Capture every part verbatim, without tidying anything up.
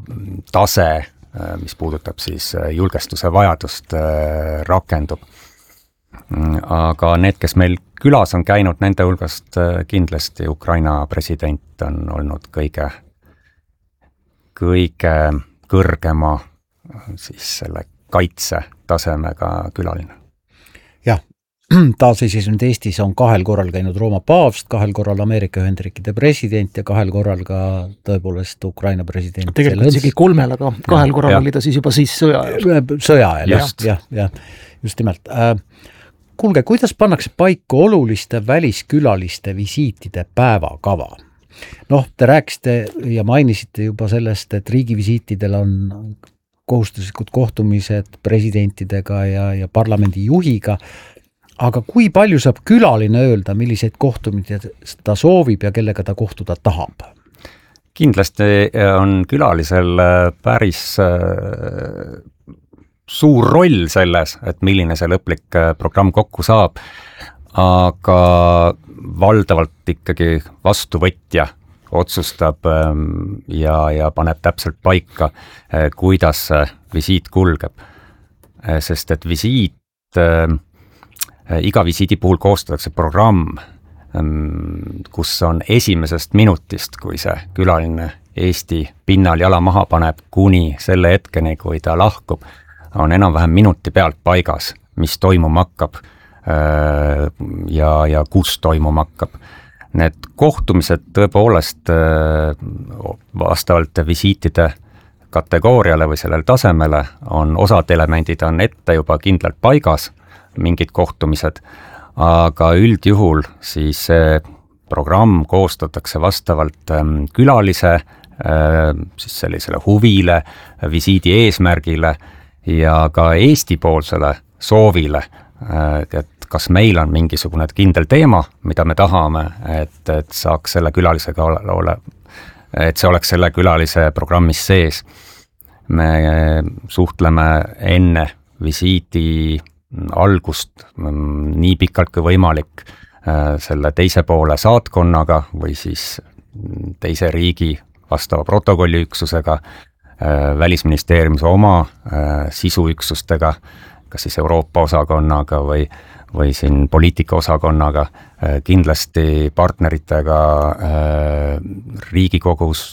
tase, mis puudutab siis julgestuse vajadust, rakendub. Aga need, kes meil külas on käinud, nende hulgast kindlasti Ukraina president on olnud kõige, kõige kõrgema siis selle kaitse tasemega külaline. Jah, taasiseseisvunud Eestis on kahel korral käinud Rooma paavst, kahel korral Ameerika Ühendriikide president ja kahel korral ka tõepoolest Ukraina president. Tegelikult isegi kolmel, aga kahel korral ja. Oli ta siis juba siis sõja ajal. Sõja ajal, jah, jah, jah, just nimelt. Kuulge, kuidas pannakse paika oluliste väliskülaliste visiitide päevakava? Noh, te rääkisite ja mainisite juba sellest, et riigivisiitidel on kohustuslikud kohtumised presidentidega ja, ja parlamendi juhiga, aga kui palju saab külaline öelda, milliseid kohtumid ta soovib ja kellega ta kohtuda tahab? Kindlasti on külalisel päris suur roll selles, et milline see lõplik programm kokku saab, aga valdavalt ikkagi vastuvõtja otsustab ja, ja paneb täpselt paika, kuidas see visiit kulgeb. Sest et visiit, iga visiidi puhul koostatakse programm, kus on esimesest minutist, kui see külaline Eesti pinnal jala maha paneb, kuni selle hetkeni, kui ta lahkub, on enam-vähem minuti pealt paigas, mis toimuma hakkab ja, ja kus toimuma hakkab. Need kohtumised tõepoolest vastavalt visiitide kategooriale või sellele tasemele on osad elemendid on ette juba kindlalt paigas, mingid kohtumised, aga üldjuhul siis programm koostatakse vastavalt külalise, siis sellisele huvile, visiidi eesmärgile ja ka Eesti poolsele soovile, et kas meil on mingisugune kindel teema, mida me tahame, et, et saaks selle külalisega ole, ole, et see oleks selle külalise programmis sees. Me suhtleme enne visiidi algust nii pikalt kui võimalik selle teise poole saatkonnaga või siis teise riigi vastava protokolliüksusega, Välisministeeriumis oma sisuüksustega, kas siis Euroopa osakonnaga või, või siin poliitika osakonnaga, kindlasti partneritega Riigikogus,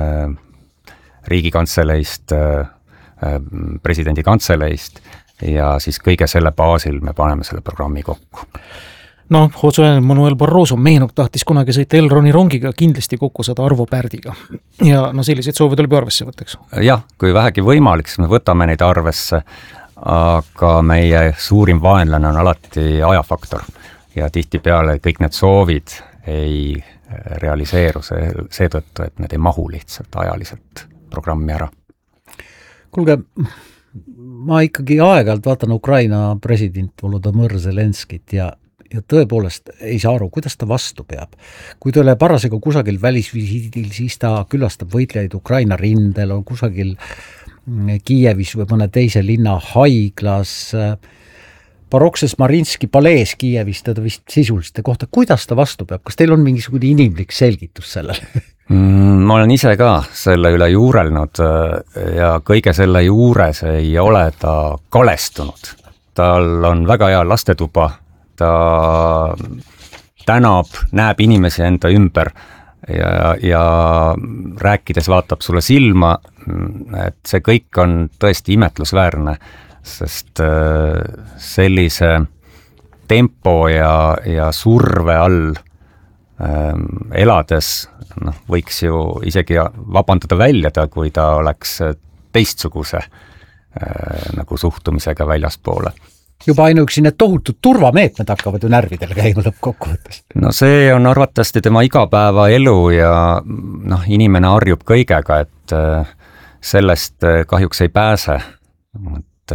Riigikantseleist, presidendi kantseleist ja siis kõige selle baasil me paneme selle programmi kokku. No, Jose Manuel Barroso meenub tahtis kunagi sõita Elroni rongiga kindlasti kokku saada Arvo Pärdiga. Ja no selliseid soovid tuleb arvesse võttaks. Jah, kui vähegi võimalik, siis me võtame neid arvesse, aga meie suurim vaenlane on alati ajafaktor ja tihti peale kõik need soovid ei realiseeru seetõttu, et need ei mahu lihtsalt ajaliselt programmi ära. Kuulge, ma ikkagi aeg-ajalt vaatan Ukraina president Volodõmõr Zelenskit ja ja tõepoolest ei saa aru, kuidas ta vastu peab. Kui ta ole parasega kusagil välisvisiidil, siis ta külastab võitlejaid Ukraina rindel, on kusagil Kiievis või mõne teise linna haiglas, Barokses Marinski palees Kiievis, teda vist sisuliste kohta. Kuidas ta vastu peab? Kas teil on mingisugune inimlik selgitus sellele? Ma olen ise ka selle üle juurelnud ja kõige selle juures ei ole ta kalestunud. Tal on väga hea lastetuba, ta tänab, näeb inimesi enda ümber ja, ja rääkides vaatab sulle silma, et see kõik on tõesti imetlusväärne, sest sellise tempo ja, ja surve all ähm, elades noh, võiks ju isegi vabandada väljada, kui ta oleks teistsuguse äh, nagu suhtumisega väljaspoole. Juba ainuüksi need tohutud turvameetmed hakkavad ju närvidel käima lõppkokkuvõttes. No see on arvatavasti tema igapäeva elu ja noh, inimene harjub kõigega, et sellest kahjuks ei pääse. Et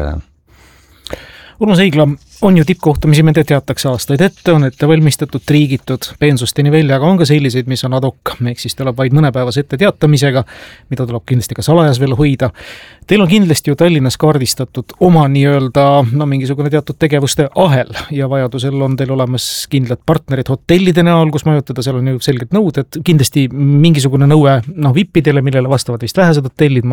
Urmas Eigla, on ju tippkohtumisi, mida teatakse aastaid ette, on ette valmistatud, triigitud, peensusteni välja, aga on ka selliseid, mis on ad hoc, ehk siis tuleb vaid mõnepäevas ette teatamisega, mida tuleb kindlasti ka salajas veel hoida. Teil on kindlasti ju Tallinnas kaardistatud oma nii-öelda no, mingisugune teatud tegevuste ahel ja vajadusel on teil olemas kindlad partnerid hotellide näol, kus majutada, seal on ju selgelt nõuded, kindlasti mingisugune nõue no, vippidele, millele vastavad vist vähesed hotellid,